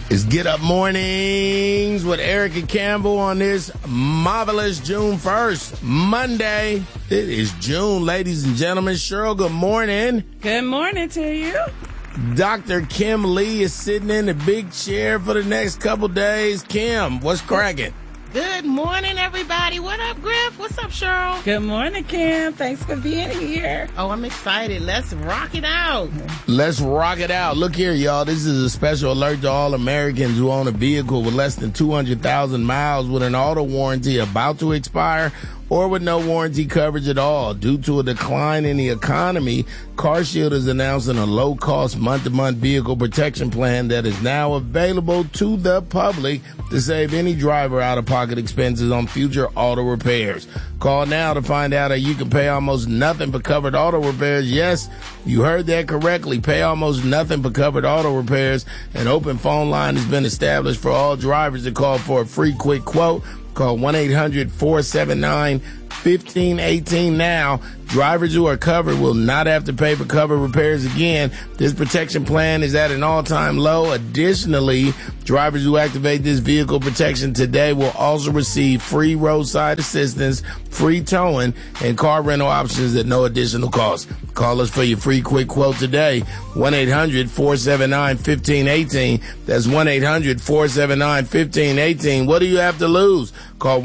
It's Get Up Mornings with Erica Campbell on this marvelous June 1st, Monday. It is June, ladies and gentlemen. Cheryl, good morning. Good morning to you. Dr. Kim Lee is sitting in the big chair for the next couple days. Kim, what's cracking? Good morning, everybody. What up, Griff? What's up, Cheryl? Good morning, Kim. Thanks for being here. Oh, I'm excited. Let's rock it out. Let's rock it out. Look here, y'all. This is a special alert to all Americans who own a vehicle with less than 200,000 miles with an auto warranty about to expire or with no warranty coverage at all. Due to a decline in the economy, CarShield is announcing a low-cost month-to-month vehicle protection plan that is now available to the public to save any driver out-of-pocket expenses on future auto repairs. Call now to find out that you can pay almost nothing for covered auto repairs. Yes, you heard that correctly. Pay almost nothing for covered auto repairs. An open phone line has been established for all drivers to call for a free quick quote. Call 1-800-479-1518 now. Drivers who are covered will not have to pay for covered repairs again. This protection plan is at an all-time low. Additionally, drivers who activate this vehicle protection today will also receive free roadside assistance, free towing, and car rental options at no additional cost. Call us for your free quick quote today. 1-800-479-1518. That's 1-800-479-1518. What do you have to lose? Call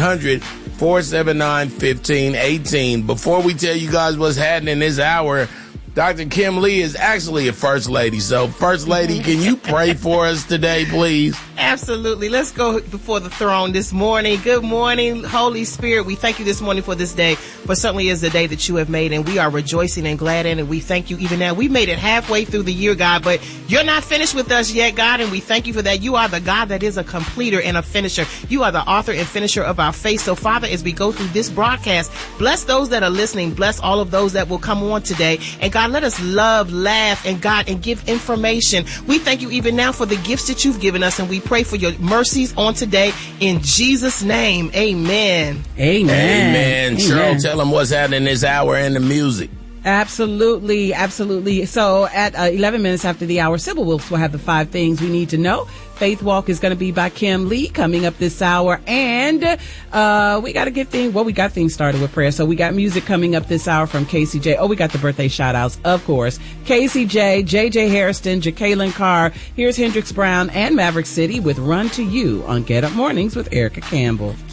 1-800-479-1518. Before we tell you guys what's happening this hour, Dr. Kim Lee is actually a first lady. So, first lady, can you pray for us today, please? Absolutely. Let's go before the throne this morning. Good morning, Holy Spirit. We thank you this morning for this day, for certainly is the day that you have made, and we are rejoicing and glad in it. We thank you even now. We made it halfway through the year, God, but you're not finished with us yet, God, and we thank you for that. You are the God that is a completer and a finisher. You are the author and finisher of our faith. So, Father, as we go through this broadcast, bless those that are listening. Bless all of those that will come on today. And God, let us love, laugh, and God, and give information. We thank you even now for the gifts that you've given us, and we pray for your mercies on today. In Jesus' name, amen. Amen. Amen. Cheryl, tell them what's happening this hour and the music. Absolutely, absolutely. So at 11 minutes after the hour, Sybil Wilkes will have the 5 things we need to know. Faith Walk is going to be by Kim Lee coming up this hour. And we got to get things started with prayer. So we got music coming up this hour from Casey J. Oh, we got the birthday shout-outs, of course. Casey J, J.J. Hairston, Jacqueline Carr. Here's Hendrix Brown and Maverick City with Run to You on Get Up Mornings with Erica Campbell.